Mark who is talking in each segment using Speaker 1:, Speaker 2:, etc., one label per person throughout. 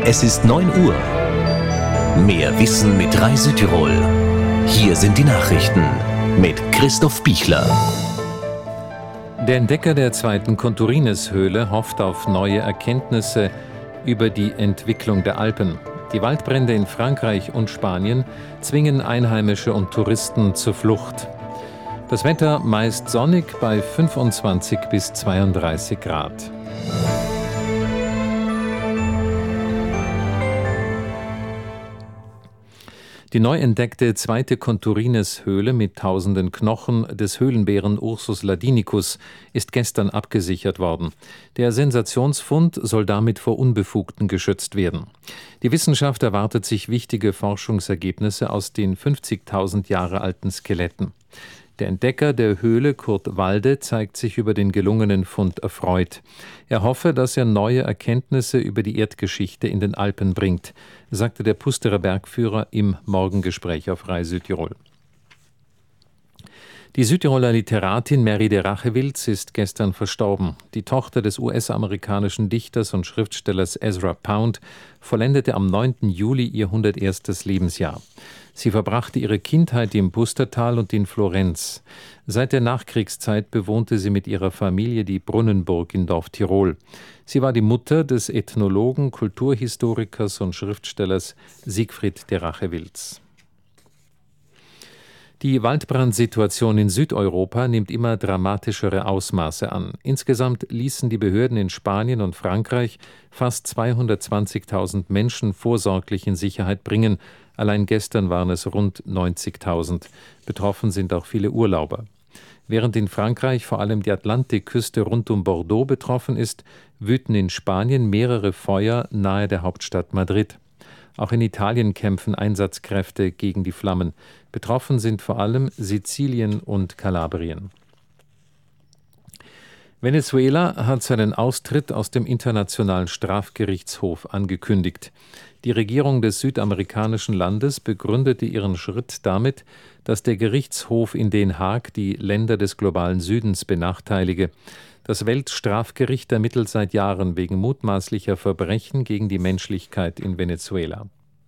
Speaker 1: Es ist 9 Uhr. Mehr Wissen mit Rai Südtirol. Hier sind die Nachrichten mit Christoph Bichler.
Speaker 2: Der Entdecker der zweiten Conturines-Höhle hofft auf neue Erkenntnisse über die Entwicklung der Alpen. Die Waldbrände in Frankreich und Spanien zwingen Einheimische und Touristen zur Flucht. Das Wetter meist sonnig bei 25 bis 32 Grad. Die neu entdeckte zweite Conturines-Höhle mit tausenden Knochen des Höhlenbären Ursus ladinicus ist gestern abgesichert worden. Der Sensationsfund soll damit vor Unbefugten geschützt werden. Die Wissenschaft erwartet sich wichtige Forschungsergebnisse aus den 50.000 Jahre alten Skeletten. Der Entdecker der Höhle, Kurt Walde, zeigt sich über den gelungenen Fund erfreut. Er hoffe, dass er neue Erkenntnisse über die Erdgeschichte in den Alpen bringt, sagte der Pusterer Bergführer im Morgengespräch auf Rai Südtirol. Die Südtiroler Literatin Mary de Rachewilz ist gestern verstorben. Die Tochter des US-amerikanischen Dichters und Schriftstellers Ezra Pound vollendete am 9. Juli ihr 101. Lebensjahr. Sie verbrachte ihre Kindheit im Pustertal und in Florenz. Seit der Nachkriegszeit bewohnte sie mit ihrer Familie die Brunnenburg in Dorf Tirol. Sie war die Mutter des Ethnologen, Kulturhistorikers und Schriftstellers Siegfried de Rachewilz. Die Waldbrandsituation in Südeuropa nimmt immer dramatischere Ausmaße an. Insgesamt ließen die Behörden in Spanien und Frankreich fast 220.000 Menschen vorsorglich in Sicherheit bringen. Allein gestern waren es rund 90.000. Betroffen sind auch viele Urlauber. Während in Frankreich vor allem die Atlantikküste rund um Bordeaux betroffen ist, wüten in Spanien mehrere Feuer nahe der Hauptstadt Madrid. Auch in Italien kämpfen Einsatzkräfte gegen die Flammen. Betroffen sind vor allem Sizilien und Kalabrien. Venezuela hat seinen Austritt aus dem Internationalen Strafgerichtshof angekündigt. Die Regierung des südamerikanischen Landes begründete ihren Schritt damit, dass der Gerichtshof in Den Haag die Länder des globalen Südens benachteilige. Das Weltstrafgericht ermittelt seit Jahren wegen mutmaßlicher Verbrechen gegen die Menschlichkeit in Venezuela.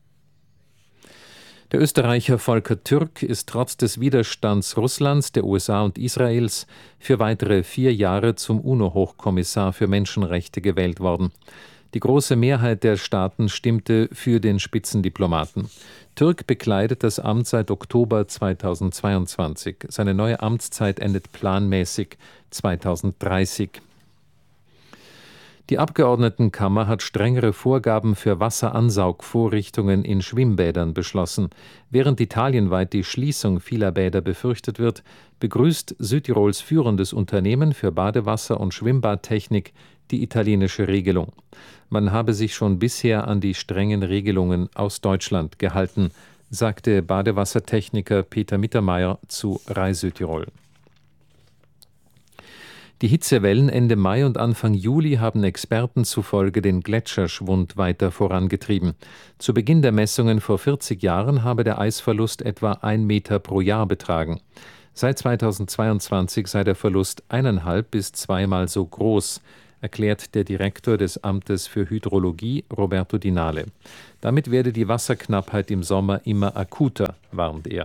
Speaker 2: Der Österreicher Volker Türk ist trotz des Widerstands Russlands, der USA und Israels für weitere 4 Jahre zum UNO-Hochkommissar für Menschenrechte gewählt worden. Die große Mehrheit der Staaten stimmte für den Spitzendiplomaten. Türk bekleidet das Amt seit Oktober 2022. Seine neue Amtszeit endet planmäßig 2030. Die Abgeordnetenkammer hat strengere Vorgaben für Wasseransaugvorrichtungen in Schwimmbädern beschlossen. Während italienweit die Schließung vieler Bäder befürchtet wird, begrüßt Südtirols führendes Unternehmen für Badewasser- und Schwimmbadtechnik die italienische Regelung. Man habe sich schon bisher an die strengen Regelungen aus Deutschland gehalten, sagte Badewassertechniker Peter Mittermeier zu Rai Südtirol. Die Hitzewellen Ende Mai und Anfang Juli haben Experten zufolge den Gletscherschwund weiter vorangetrieben. Zu Beginn der Messungen vor 40 Jahren habe der Eisverlust etwa 1 Meter pro Jahr betragen. Seit 2022 sei der Verlust 1,5 bis 2-mal so groß, erklärt der Direktor des Amtes für Hydrologie, Roberto Dinale. Damit werde die Wasserknappheit im Sommer immer akuter, warnt er.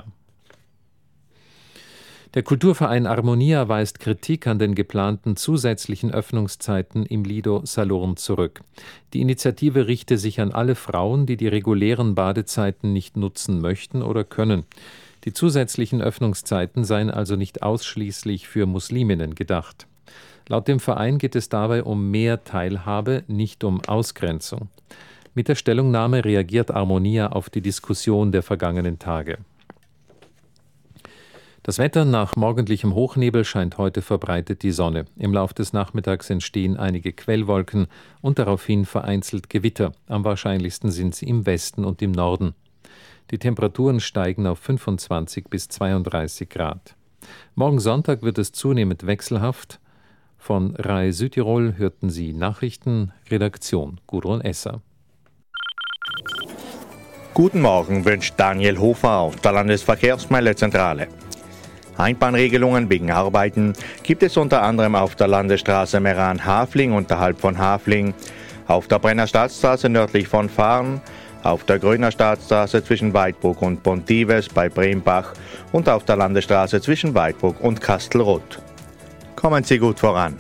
Speaker 2: Der Kulturverein Armonia weist Kritik an den geplanten zusätzlichen Öffnungszeiten im Lido Salurn zurück. Die Initiative richte sich an alle Frauen, die die regulären Badezeiten nicht nutzen möchten oder können. Die zusätzlichen Öffnungszeiten seien also nicht ausschließlich für Musliminnen gedacht. Laut dem Verein geht es dabei um mehr Teilhabe, nicht um Ausgrenzung. Mit der Stellungnahme reagiert Armonia auf die Diskussion der vergangenen Tage. Das Wetter: nach morgendlichem Hochnebel scheint heute verbreitet die Sonne. Im Lauf des Nachmittags entstehen einige Quellwolken und daraufhin vereinzelt Gewitter. Am wahrscheinlichsten sind sie im Westen und im Norden. Die Temperaturen steigen auf 25 bis 32 Grad. Morgen Sonntag wird es zunehmend wechselhaft. Von Rai Südtirol hörten Sie Nachrichten, Redaktion Gudrun Esser.
Speaker 3: Guten Morgen wünscht Daniel Hofer auf der Landesverkehrsmeldezentrale. Einbahnregelungen wegen Arbeiten gibt es unter anderem auf der Landesstraße Meran-Hafling unterhalb von Hafling, auf der Brenner Staatsstraße nördlich von Fahren, auf der Grüner Staatsstraße zwischen Weidburg und Pontives bei Brembach und auf der Landesstraße zwischen Weidburg und Kastelruth. Kommen Sie gut voran.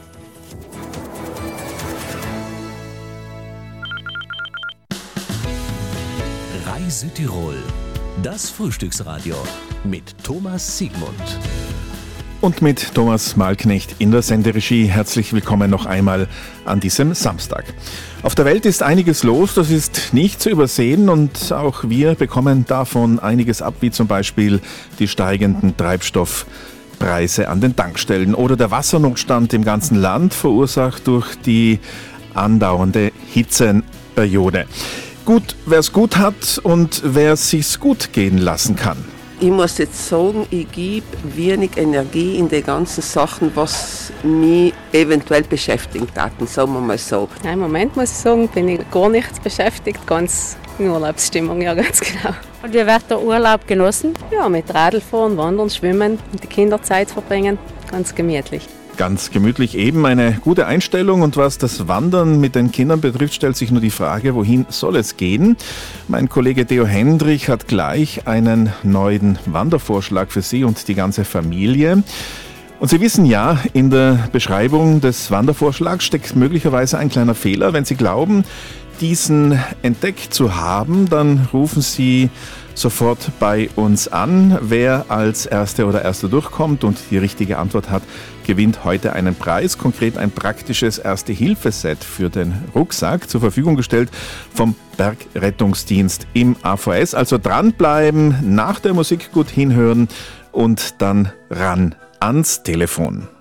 Speaker 1: Reise Tirol, das Frühstücksradio mit Thomas Siegmund.
Speaker 4: Und mit Thomas Malknecht in der Senderegie. Herzlich willkommen noch einmal an diesem Samstag. Auf der Welt ist einiges los, das ist nicht zu übersehen und auch wir bekommen davon einiges ab, wie zum Beispiel die steigenden Treibstoffpreise an den Tankstellen oder der Wassernotstand im ganzen Land, verursacht durch die andauernde Hitzeperiode. Gut, wer es gut hat und wer es sich gut gehen lassen kann.
Speaker 5: Ich muss jetzt sagen, ich gebe wenig Energie in die ganzen Sachen, was mich eventuell beschäftigt hatten, sagen wir mal so.
Speaker 6: Im Moment muss ich sagen, bin ich gar nichts beschäftigt, ganz in Urlaubsstimmung, ja ganz genau.
Speaker 7: Und wie wird der Urlaub genossen?
Speaker 6: Ja, mit Radl fahren, wandern, schwimmen, mit der Kinderzeit verbringen, ganz gemütlich.
Speaker 4: Ganz gemütlich eben, eine gute Einstellung. Und was das Wandern mit den Kindern betrifft, stellt sich nur die Frage, wohin soll es gehen? Mein Kollege Theo Hendrich hat gleich einen neuen Wandervorschlag für Sie und die ganze Familie. Und Sie wissen ja, in der Beschreibung des Wandervorschlags steckt möglicherweise ein kleiner Fehler. Wenn Sie glauben, diesen entdeckt zu haben, dann rufen Sie sofort bei uns an. Wer als Erste oder Erster durchkommt und die richtige Antwort hat, gewinnt heute einen Preis, konkret ein praktisches Erste-Hilfe-Set für den Rucksack, zur Verfügung gestellt vom Bergrettungsdienst im AVS. Also dranbleiben, nach der Musik gut hinhören und dann ran ans Telefon.